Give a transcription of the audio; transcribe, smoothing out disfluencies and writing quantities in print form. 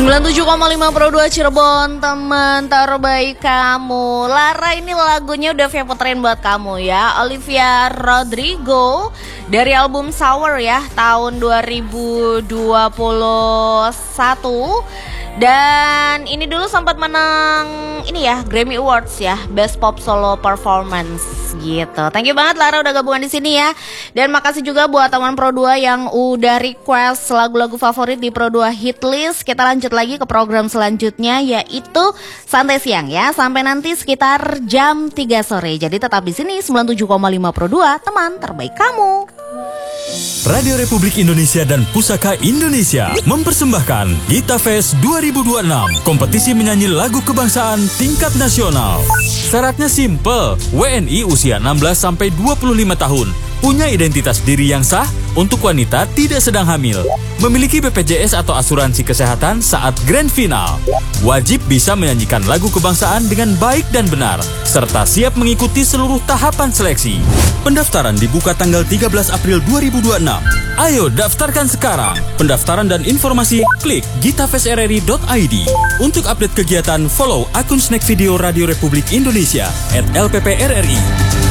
97,5 Pro 2 Cirebon, teman terbaik kamu. Lara, ini lagunya udah Vevo Train buat kamu ya. Olivia Rodrigo dari album Sour ya, tahun 2021. Dan ini dulu sempat menang ini ya, Grammy Awards ya, Best Pop Solo Performance gitu. Thank you banget Lara udah gabungan di sini ya. Dan makasih juga buat teman Pro 2 yang udah request lagu-lagu favorit di Pro 2 Hit List. Kita lanjut lagi ke program selanjutnya, yaitu Santai Siang ya, sampai nanti sekitar jam 3 sore. Jadi tetap di sini 97,5 Pro 2, teman terbaik kamu. Radio Republik Indonesia dan Pusaka Indonesia mempersembahkan Gita Fest 2026, kompetisi menyanyi lagu kebangsaan tingkat nasional. Syaratnya simple, WNI usia 16-25 tahun, punya identitas diri yang sah, untuk wanita tidak sedang hamil, memiliki BPJS atau asuransi kesehatan saat grand final, wajib bisa menyanyikan lagu kebangsaan dengan baik dan benar, serta siap mengikuti seluruh tahapan seleksi. Pendaftaran dibuka tanggal 13 April 2026. Ayo daftarkan sekarang. Pendaftaran dan informasi klik gitafestrri.id. Untuk update kegiatan, follow akun Snack Video Radio Republik Indonesia @LPPRRI.